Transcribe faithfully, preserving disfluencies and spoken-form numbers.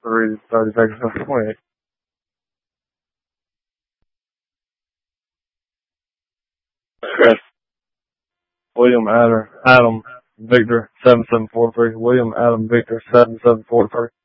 three, thirty seconds, twenty-eight. Chris. William Adam, Adam Victor seven seven four three. William Adam Victor seven seven four three.